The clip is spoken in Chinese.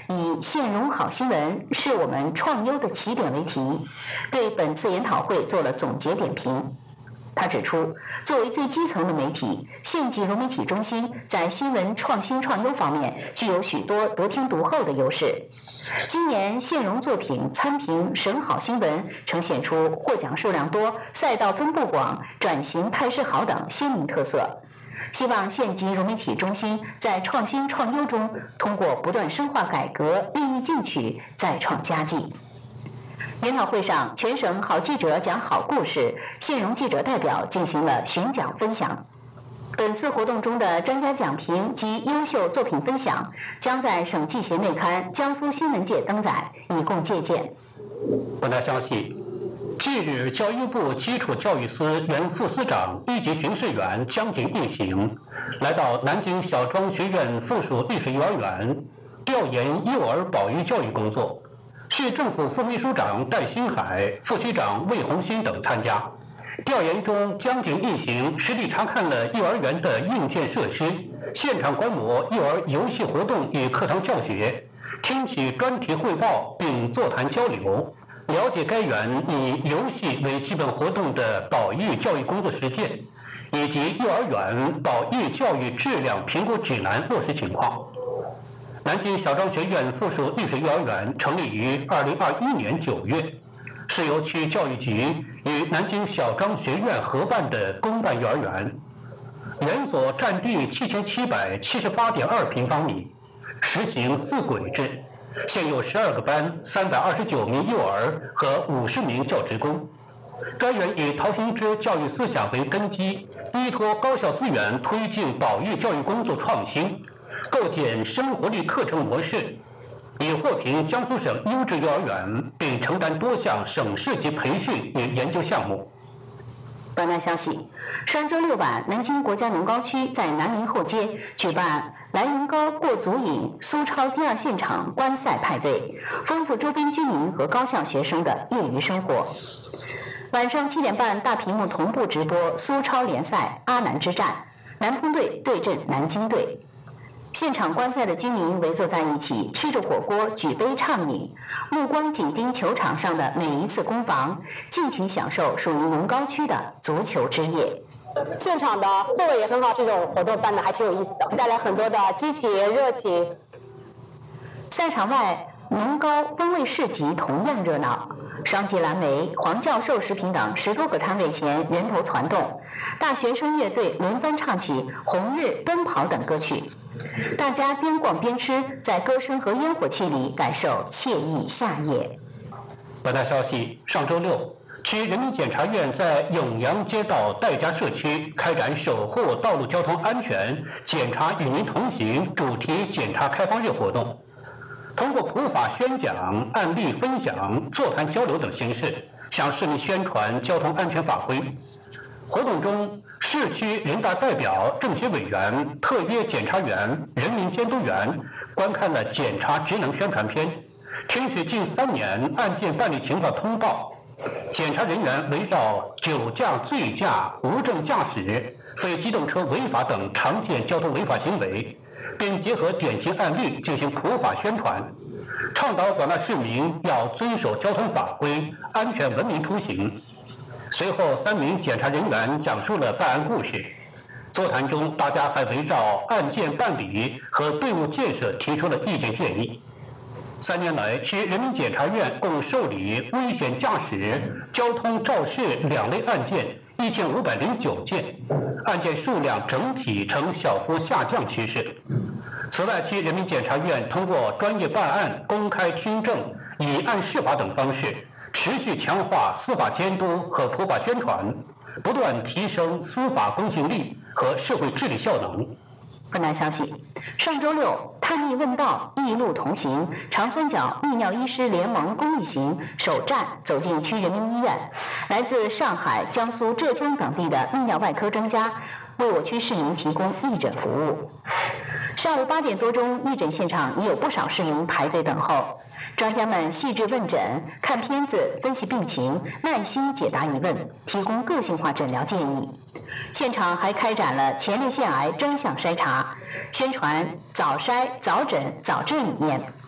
以"县容好新闻是我们创优的起点"为题，对本次研讨会做了总结点评。他指出，作为最基层的媒体，县级融媒体中心在新闻创新创优方面具有许多得天独厚的优势。今年县容作品参评省好新闻呈现出获奖数量多、赛道分布广、转型态势好等鲜明特色。希望县级融媒体中心在创新创优中，通过不断深化改革、锐意进取，再创佳绩。研讨会上，全省好记者讲好故事，县容记者代表进行了巡讲分享。本次活动中的专家讲评及优秀作品分享，将在省纪协内刊《江苏新闻界》登载，以供借鉴。 本台消息，近日，教育部基础教育司原副司长、一级巡视员江景运行来到南京小庄学院附属绿水幼儿园调研幼儿保育教育工作。市政府副秘书长戴新海、副区长魏红新等参加。调研中，江景运行实地查看了幼儿园的硬件设施，现场观摩幼儿游戏活动与课堂教学，听取专题汇报并座谈交流，了解该园以游戏为基本活动的保育教育工作实践，以及幼儿园保育教育质量评估指南落实情况。南京小庄学院附属绿水幼儿园成立于2021年9月，是由区教育局与南京小庄学院合办的公办幼儿园。园所占地7778.2平方米，实行4轨制，现有12个班、329名幼儿和50名教职工。该园以陶行知教育思想为根基，依托高校资源推进保育教育工作创新，构建生活力课程模式，已获评江苏省优质幼儿园，并承担多项省市级培训与研究项目。 本台消息，上周六晚，南京国家农高区在南明后街举办蓝云高过足瘾苏超第2现场观赛派对，丰富周边居民和高校学生的业余生活。晚上7点半，大屏幕同步直播苏超联赛阿南之战，南通队对阵南京队。现场观赛的居民围坐在一起，吃着火锅，举杯畅饮，目光紧盯球场上的每一次攻防，尽情享受属于农高区的足球之夜。 现场的氛围也很好，这种活动办的还挺有意思的，带来很多的激情热情。 赛场外，农高风味市集同样热闹，双吉蓝莓、黄教授食品等10多个摊位前人头攒动，大学生乐队轮番唱起《红日》《奔跑》等歌曲。大家边逛边吃，在歌声和烟火气里感受惬意夏夜。 本台消息，上周六，区人民检察院在永阳街道戴家社区开展守护道路交通安全检查与您同行主题检查开放日活动，通过普法宣讲、案例分享、座谈交流等形式，向市民宣传交通安全法规。活动中，市区人大代表、政协委员、特约检察员、人民监督员观看了检察职能宣传片，听取近3年案件办理情况通报。检察人员围绕酒驾、醉驾、无证驾驶、非机动车违法等常见交通违法行为，并结合典型案例进行普法宣传，倡导广大市民要遵守交通法规，安全文明出行。随后，3名检察人员讲述了办案故事。座谈中，大家还围绕案件办理和队伍建设提出了意见建议。3年来，区人民检察院共受理危险驾驶、交通肇事2类案件1509件，案件数量整体呈小幅下降趋势。此外，区人民检察院通过专业办案、公开听证、以案释法等方式，持续强化司法监督和普法宣传，不断提升司法公信力和社会治理效能。 本台消息，上周六，探秘问道、一路同行长三角泌尿医师联盟公益行首站走进区人民医院，来自上海、江苏、浙江等地的泌尿外科专家为我区市民提供义诊服务。上午8点多钟，义诊现场已有不少市民排队等候。专家们细致问诊，看片子，分析病情，耐心解答疑问，提供个性化诊疗建议。现场还开展了前列腺癌专项筛查，宣传早筛、早诊、早治理念。